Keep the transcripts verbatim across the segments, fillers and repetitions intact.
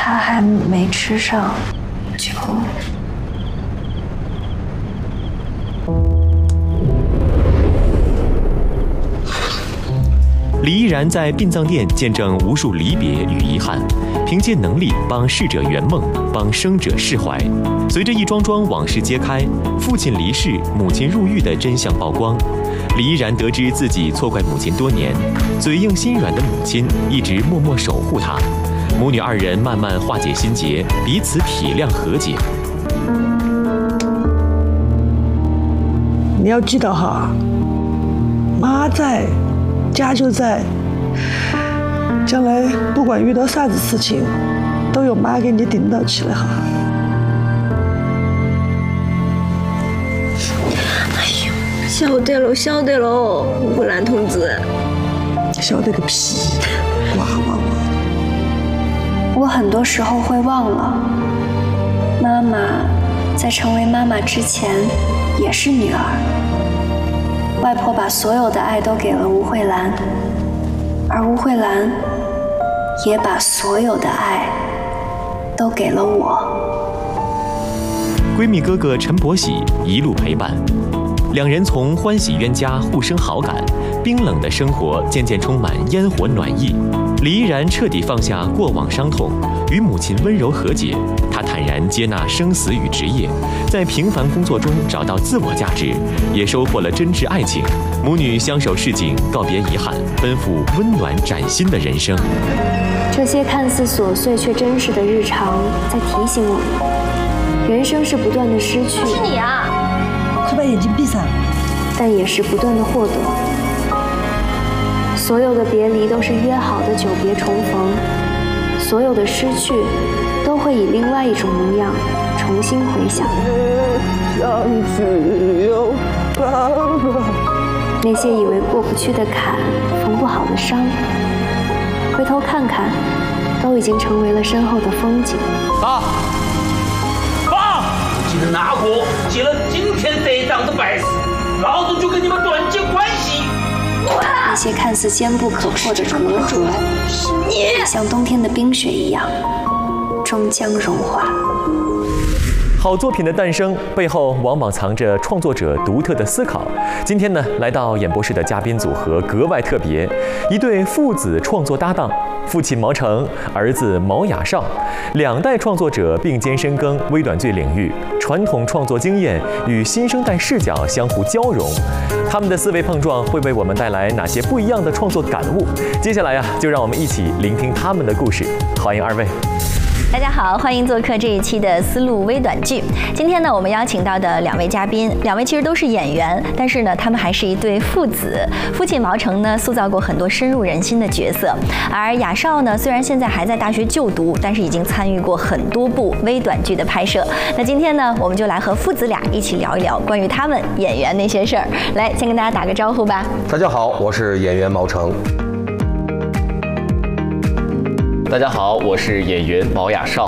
他还没吃上，就。 李依然在殡葬店见证无数离别与遗憾，凭借能力帮逝者圆梦，帮生者释怀。随着一桩桩往事揭开，父亲离世、母亲入狱的真相曝光，李依然得知自己错怪母亲多年，嘴硬心软的母亲一直默默守护她。母女二人慢慢化解心结，彼此体谅和解。 你要记得哈，妈在。家就在，将来不管遇到啥子事情，都有妈给你顶到起来哈。 哎呦，晓得喽，晓得喽，吴兰同志。 晓得个屁！哇哇哇！ 我很多时候会忘了，妈妈在成为妈妈之前也是女儿。外婆把所有的爱都给了吴慧兰，而吴慧兰也把所有的爱都给了我。 闺蜜哥哥陈伯喜一路陪伴，两人从欢喜冤家互生好感，冰冷的生活渐渐充满烟火暖意。李依然彻底放下过往伤痛，与母亲温柔和解。她坦然接纳生死与职业，在平凡工作中找到自我价值，也收获了真挚爱情。母女相守市井，告别遗憾，奔赴温暖崭新的人生。 这些看似琐碎却真实的日常，在提醒我们，人生是不断的失去。 是你啊！ 快把眼睛闭上。 但也是不断的获得。所有的别离都是约好的久别重逢，所有的失去都会以另外一种模样重新回响。 像只有爸爸。 那些以为过不去的坎，缝不好的伤，回头看看，都已经成为了身后的风景。 爸，爸，今天哪个接了今天这档子白事，老子就跟你们断绝关系。 那些看似坚不可破的灼灼，像冬天的冰雪一样，终将融化。 好作品的诞生背后，往往藏着创作者独特的思考。今天呢，来到演播室的嘉宾组合格外特别，一对父子创作搭档，父亲毛成，儿子毛雅少，两代创作者并肩深耕微短剧领域，传统创作经验与新生代视角相互交融。他们的思维碰撞会为我们带来哪些不一样的创作感悟？接下来呀、啊，就让我们一起聆听他们的故事。欢迎二位。 大家好，欢迎做客这一期的思路微短剧。今天呢，我们邀请到的两位嘉宾，两位其实都是演员，但是呢，他们还是一对父子。父亲毛成呢，塑造过很多深入人心的角色，而雅少呢，虽然现在还在大学就读，但是已经参与过很多部微短剧的拍摄。那今天呢，我们就来和父子俩一起聊一聊关于他们演员那些事儿。来，先跟大家打个招呼吧。 大家好，我是演员毛成。 大家好，我是演员毛雅少。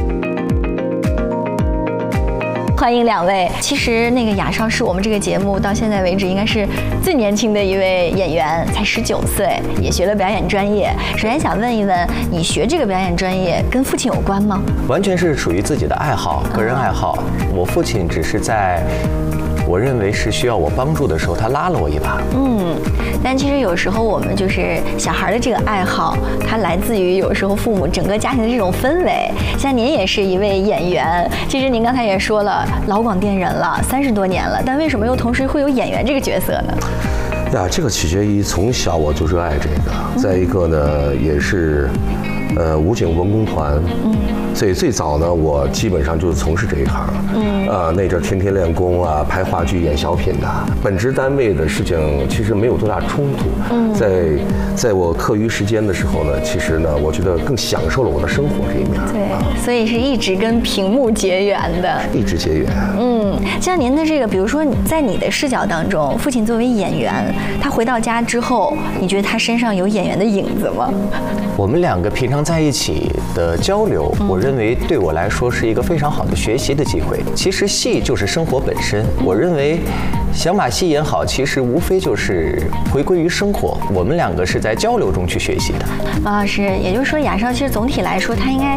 欢迎两位。其实那个雅少是我们这个节目到现在为止应该是最年轻的一位演员，才十九岁，也学了表演专业。首先想问一问，你学这个表演专业跟父亲有关吗？ 完全是属于自己的爱好，个人爱好。我父亲只是在我认为是需要我帮助的时候，他拉了我一把。 嗯，但其实有时候我们就是小孩的这个爱好，它来自于有时候父母整个家庭的这种氛围。像您也是一位演员，其实您刚才也说了，老广电人了，三十多年了，但为什么又同时会有演员这个角色呢？ 呀，这个取决于从小我就热爱这个，再一个呢，也是，呃，武警文工团，嗯，所以最早呢，我基本上就是从事这一行，嗯，啊，那阵天天练功啊，拍话剧、演小品的，本职单位的事情其实没有多大冲突，嗯，在在我课余时间的时候呢，其实呢，我觉得更享受了我的生活这一面， 对，啊、所以是一直跟屏幕结缘的， 一直结缘， 嗯，像您的这个，比如说在你的视角当中，父亲作为演员。他回到家之后，你觉得他身上有演员的影子吗？ 我们两个平常在一起的交流，嗯、我认为对我来说是一个非常好的学习的机会。其实戏就是生活本身，我认为想把戏演好，其实无非就是回归于生活。我们两个是在交流中去学习的。 马老师，也就是说，雅少其实总体来说，他应该